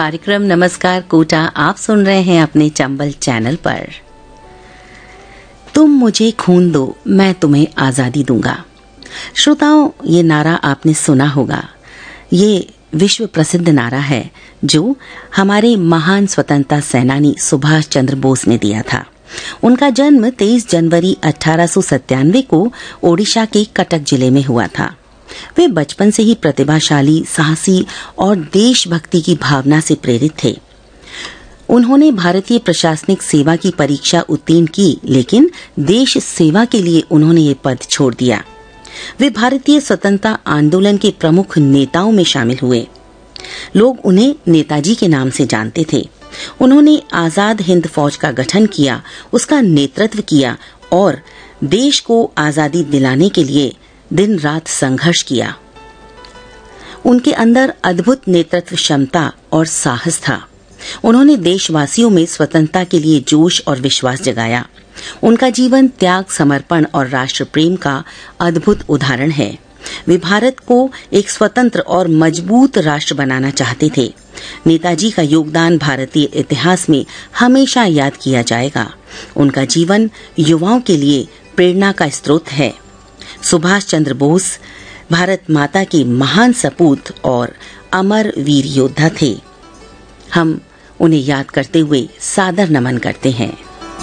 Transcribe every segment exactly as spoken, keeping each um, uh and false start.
कार्यक्रम नमस्कार कोटा आप सुन रहे हैं अपने चंबल चैनल पर। तुम मुझे खून दो, मैं तुम्हें आजादी दूंगा। श्रोताओं, ये नारा आपने सुना होगा। ये विश्व प्रसिद्ध नारा है जो हमारे महान स्वतंत्रता सेनानी सुभाष चंद्र बोस ने दिया था। उनका जन्म तेईस जनवरी अठारह सौ सत्तानवे को ओडिशा के कटक जिले में हुआ था। वे बचपन से ही प्रतिभाशाली, साहसी और देशभक्ति की भावना से प्रेरित थे। उन्होंने भारतीय प्रशासनिक सेवा की परीक्षा उत्तीर्ण की, लेकिन देश सेवा के लिए उन्होंने ये पद छोड़ दिया। वे भारतीय स्वतंत्रता आंदोलन के प्रमुख नेताओं में शामिल हुए। लोग उन्हें नेताजी के नाम से जानते थे। उन्होंने आजाद हिंद फौज का गठन किया, उसका नेतृत्व किया और देश को आजादी दिलाने के लिए दिन रात संघर्ष किया। उनके अंदर अद्भुत नेतृत्व क्षमता और साहस था। उन्होंने देशवासियों में स्वतंत्रता के लिए जोश और विश्वास जगाया। उनका जीवन त्याग, समर्पण और राष्ट्र प्रेम का अद्भुत उदाहरण है। वे भारत को एक स्वतंत्र और मजबूत राष्ट्र बनाना चाहते थे। नेताजी का योगदान भारतीय इतिहास में हमेशा याद किया जाएगा। उनका जीवन युवाओं के लिए प्रेरणा का स्रोत है। सुभाष चंद्र बोस भारत माता के महान सपूत और अमर वीर योद्धा थे। हम उन्हें याद करते हुए सादर नमन करते हैं।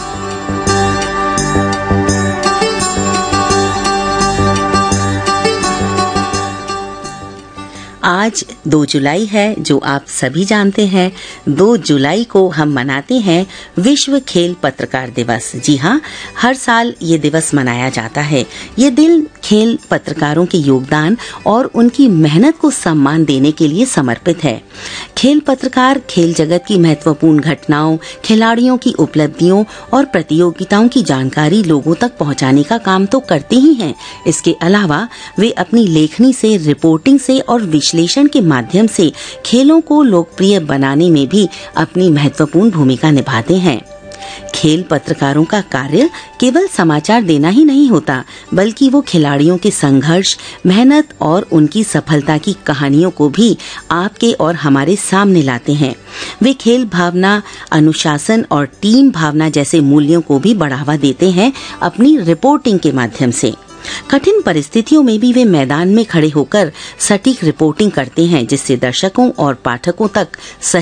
आज दो जुलाई है, जो आप सभी जानते हैं। दो जुलाई को हम मनाते हैं विश्व खेल पत्रकार दिवस। जी हाँ, हर साल ये दिवस मनाया जाता है। ये दिन खेल पत्रकारों के योगदान और उनकी मेहनत को सम्मान देने के लिए समर्पित है। खेल पत्रकार खेल जगत की महत्वपूर्ण घटनाओं, खिलाड़ियों की उपलब्धियों और प्रतियोगिताओं की जानकारी लोगों तक पहुंचाने का काम तो करते ही हैं। इसके अलावा वे अपनी लेखनी से, रिपोर्टिंग से और विश्लेषण के माध्यम से खेलों को लोकप्रिय बनाने में भी अपनी महत्वपूर्ण भूमिका निभाते हैं। खेल पत्रकारों का कार्य केवल समाचार देना ही नहीं होता, बल्कि वो खिलाड़ियों के संघर्ष, मेहनत और उनकी सफलता की कहानियों को भी आपके और हमारे सामने लाते हैं। वे खेल भावना, अनुशासन और टीम भावना जैसे मूल्यों को भी बढ़ावा देते हैं अपनी रिपोर्टिंग के माध्यम से। कठिन परिस्थितियों में भी वे मैदान में खड़े होकर सटीक रिपोर्टिंग करते हैं, जिससे दर्शकों और पाठकों तक